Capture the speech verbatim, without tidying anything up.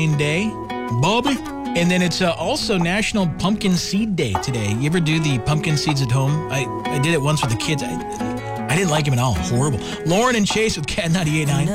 Day, Bobby. And then it's uh, also National Pumpkin Seed Day today. You ever do the pumpkin seeds at home? I, I did it once with the kids. I, I didn't like them at all. Horrible. Lauren and Chase with Cat ninety-eight point nine.